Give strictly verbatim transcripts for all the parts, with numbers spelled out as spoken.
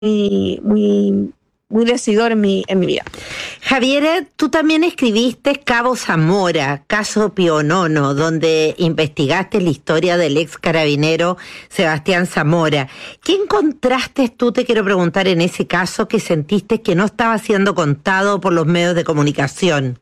muy, muy decidor en mi, en mi vida. Javiera, tú también escribiste Cabo Zamora, caso Pionono, donde investigaste la historia del ex carabinero Sebastián Zamora. ¿Qué encontraste tú, te quiero preguntar, en ese caso que sentiste que no estaba siendo contado por los medios de comunicación?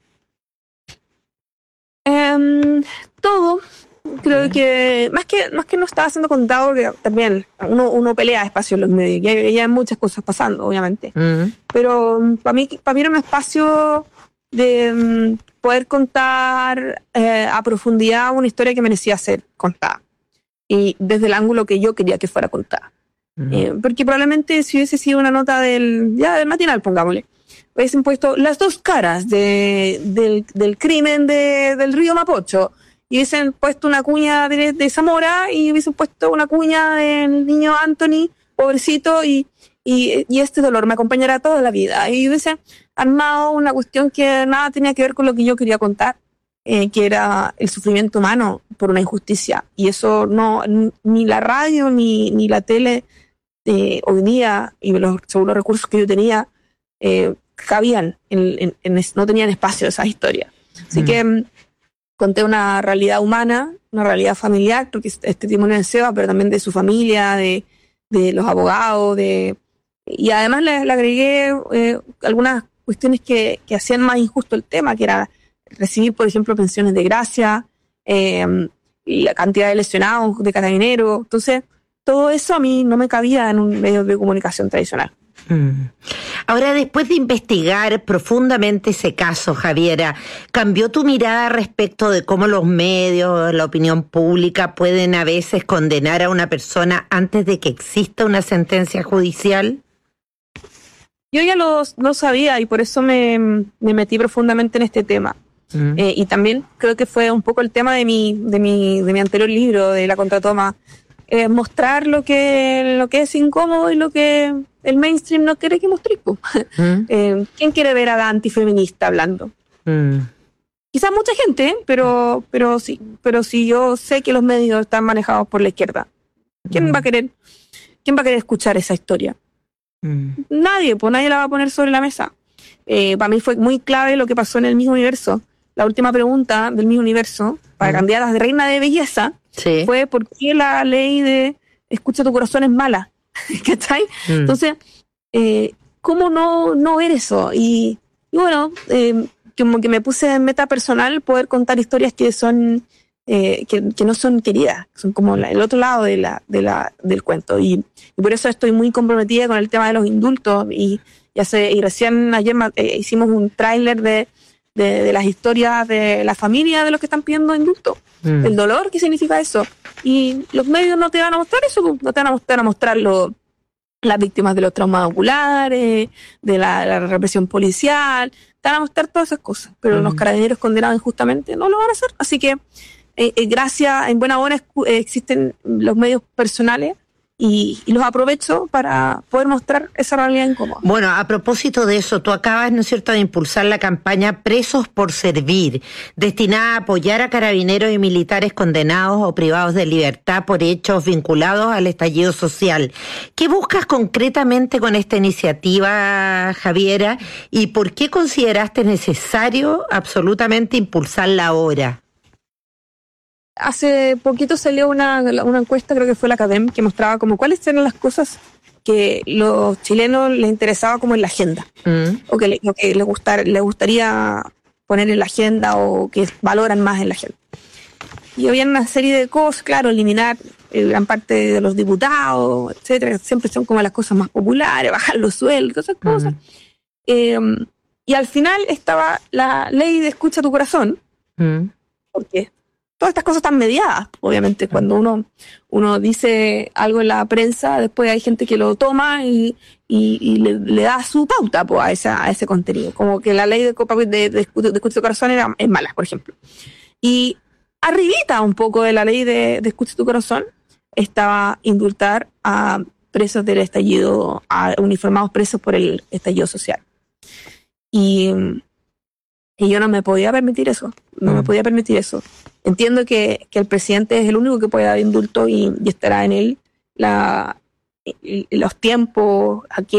Um, todo. Creo que más que más que no estaba siendo contado, que también uno, uno pelea espacio en los medios, y hay, y hay muchas cosas pasando, obviamente. Uh-huh. Pero para mí, para mí era un espacio de um, poder contar eh, a profundidad una historia que merecía ser contada. Y desde el ángulo que yo quería que fuera contada. Uh-huh. Eh, porque probablemente si hubiese sido una nota del, ya del matinal, pongámosle, hubiesen puesto las dos caras de, del, del crimen de, del río Mapocho, y hubiesen puesto una cuña de, de Zamora y hubiesen puesto una cuña del niño Anthony, pobrecito, y, y, y este dolor me acompañará toda la vida. Y hubiesen armado una cuestión que nada tenía que ver con lo que yo quería contar, eh, que era el sufrimiento humano por una injusticia. Y eso no, ni la radio ni, ni la tele eh, hoy día, y los, según los recursos que yo tenía, eh, cabían, en, en, en, no tenían espacio esas historias. Así mm. que conté una realidad humana, una realidad familiar, porque este testimonio de Seba, pero también de su familia, de, de los abogados, de y además le, le agregué eh, algunas cuestiones que, que hacían más injusto el tema, que era recibir, por ejemplo, pensiones de gracia, eh, y la cantidad de lesionados de carabineros. Entonces, todo eso a mí no me cabía en un medio de comunicación tradicional. Mm. Ahora, después de investigar profundamente ese caso, Javiera, ¿cambió tu mirada respecto de cómo los medios, la opinión pública pueden a veces condenar a una persona antes de que exista una sentencia judicial? Yo ya lo, lo sabía y por eso me, me metí profundamente en este tema. Mm. Eh, y también creo que fue un poco el tema de mi, de mi, de mi anterior libro, de La Contratoma. Eh, mostrar lo que, lo que es incómodo y lo que el mainstream no quiere que mostremos. Mm. eh, ¿Quién quiere ver a la antifeminista hablando? Mm. Quizás mucha gente, pero, pero sí, pero si yo sé que los medios están manejados por la izquierda, ¿quién mm. va a querer, quién va a querer escuchar esa historia? Mm. Nadie, pues nadie la va a poner sobre la mesa. Eh, para mí fue muy clave lo que pasó en el mismo universo. La última pregunta del mismo universo, para mm. candidatas de reina de belleza, sí. fue ¿por qué la ley de escucha tu corazón es mala? ¿Cachai? Mm. Entonces, eh, ¿cómo no, no ver eso? Y, y bueno, eh, como que me puse en meta personal poder contar historias que son eh, que, que no son queridas, son como la, el otro lado de la, de la, del cuento. Y, y por eso estoy muy comprometida con el tema de los indultos. Y, y, hace, y recién ayer eh, hicimos un tráiler de De, de las historias de la familia de los que están pidiendo indulto, mm. el dolor que significa eso, y los medios no te van a mostrar eso, no te van a mostrar, a mostrar lo, las víctimas de los traumas oculares, de la, la represión policial, te van a mostrar todas esas cosas, pero mm. los carabineros condenados injustamente no lo van a hacer, así que eh, eh, gracias, en buena hora eh, existen los medios personales. Y, y los aprovecho para poder mostrar esa realidad incómoda. Bueno, a propósito de eso, tú acabas, ¿no es cierto?, de impulsar la campaña Presos por Servir, destinada a apoyar a carabineros y militares condenados o privados de libertad por hechos vinculados al estallido social. ¿Qué buscas concretamente con esta iniciativa, Javiera? ¿Y por qué consideraste necesario absolutamente impulsarla ahora? Hace poquito salió una, una encuesta, creo que fue la Academ, que mostraba como cuáles eran las cosas que los chilenos les interesaba como en la agenda, mm. o que, le, o que les, gustar, les gustaría poner en la agenda o que valoran más en la agenda. Y había una serie de cosas, claro, eliminar eh, gran parte de los diputados, etcétera, siempre son como las cosas más populares, bajar los sueldos, todas esas cosas. Mm. Eh, y al final estaba la ley de escucha tu corazón, mm. porque todas estas cosas están mediadas, obviamente. Cuando uno, uno dice algo en la prensa, después hay gente que lo toma y, y, y le, le da su pauta pues, a, esa, a ese contenido. Como que la ley de, de, de, de escucha tu corazón era, es mala, por ejemplo. Y arribita un poco de la ley de, de escucha tu corazón estaba indultar a presos del estallido, a uniformados presos por el estallido social. Y... Y yo no me podía permitir eso, no mm. me podía permitir eso. Entiendo que, que el presidente es el único que puede dar indulto y, y estará en él la, los tiempos, a qué